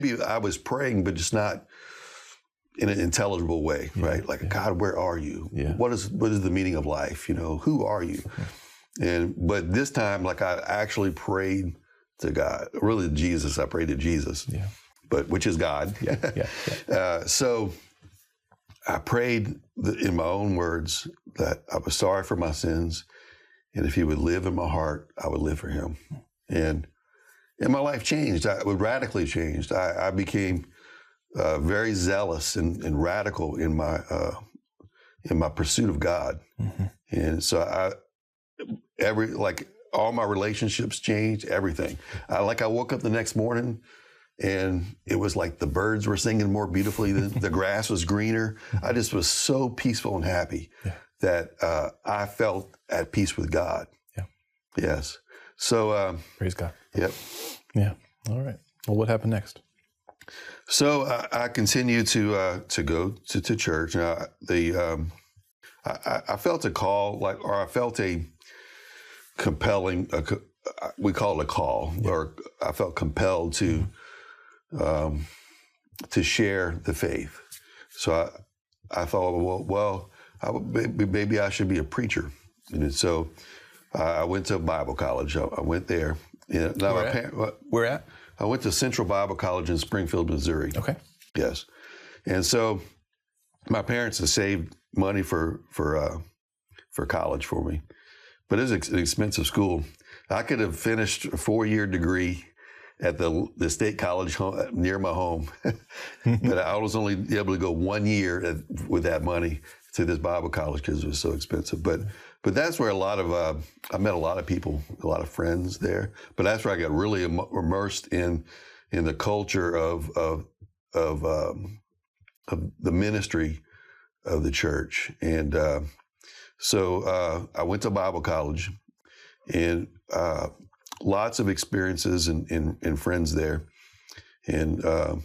I was praying, but just not in an intelligible way, right? Like, God, where are you? Yeah. What is the meaning of life? Who are you? But this time, like, I actually prayed to God, really to Jesus. I prayed to Jesus, which is God. So I prayed in my own words that I was sorry for my sins, and if He would live in my heart, I would live for Him. And my life changed. It radically changed. I became very zealous and radical in my pursuit of God. And so all my relationships changed, everything. I woke up the next morning and it was like the birds were singing more beautifully, the grass was greener. I just was so peaceful and happy that I felt at peace with God. Yeah. Yes. So praise God. Yep. Yeah. All right. Well, what happened next? So I continued to go to church. Now, I felt a call, I felt a compelling. We call it a call, or I felt compelled to share the faith. So I thought, maybe I should be a preacher. And so I went to Bible college. I went there. Where at? I went to Central Bible College in Springfield, Missouri. Okay. Yes. And so my parents had saved money for college for me, but it was an expensive school. I could have finished a 4-year degree at the state college near my home, but I was only able to go 1 year with that money to this Bible college because it was so expensive. But that's where I met a lot of people, a lot of friends there. But that's where I got really immersed in the culture of the ministry of the church. And so I went to Bible college, and lots of experiences and friends there. And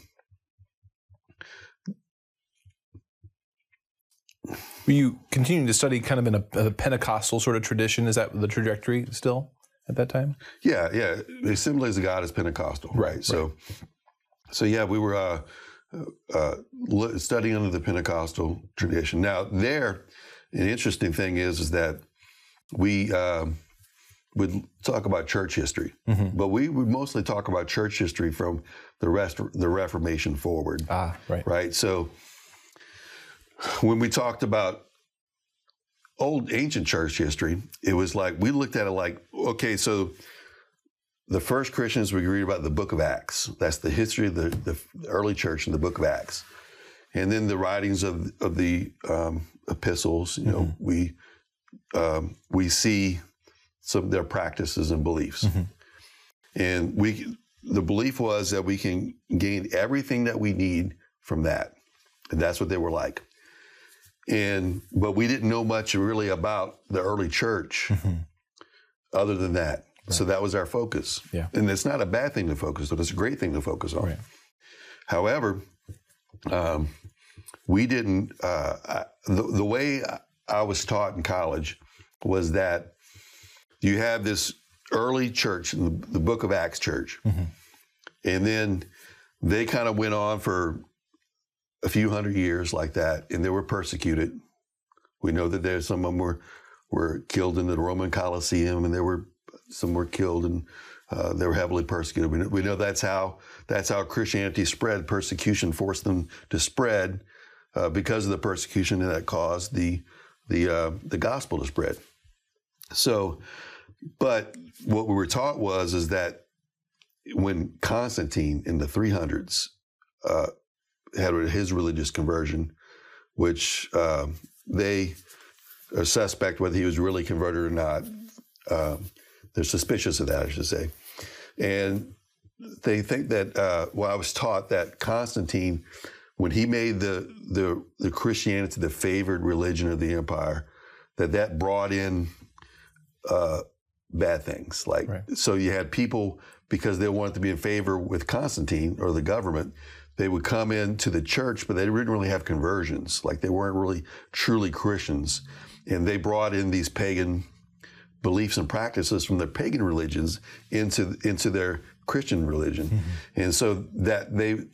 were you continuing to study kind of in a Pentecostal sort of tradition? Is that the trajectory still at that time? Yeah. The Assemblies of God is Pentecostal, right? So yeah, we were studying under the Pentecostal tradition. Now, an interesting thing is that we would talk about church history, but we would mostly talk about church history from the Reformation forward. Right. So when we talked about ancient church history, it was like, we looked at it like, okay, so the first Christians, we read about the book of Acts. That's the history of the early church in the book of Acts. And then the writings of the epistles, we see some of their practices and beliefs. And the belief was that we can gain everything that we need from that. And that's what they were like. But we didn't know much really about the early church other than that. Right. So that was our focus. Yeah. And it's not a bad thing to focus on. It's a great thing to focus on. Right. However, we didn't, the way I was taught in college was that you have this early church, the Book of Acts church, and then they kind of went on for a few hundred years like that, and they were persecuted. We know that some of them were killed in the Roman Colosseum, and some were killed, and they were heavily persecuted. We know that's how Christianity spread. Persecution forced them to spread because of the persecution, and that caused the gospel to spread. So, but what we were taught is that when Constantine in the 300s had his religious conversion, which they are suspect whether he was really converted or not. They're suspicious of that, I should say. And they think that, I was taught that Constantine, when he made the Christianity the favored religion of the empire, that brought in bad things. So you had people, because they wanted to be in favor with Constantine or the government, they would come into the church, but they didn't really have conversions. They weren't really truly Christians. And they brought in these pagan beliefs and practices from their pagan religions into their Christian religion. And so that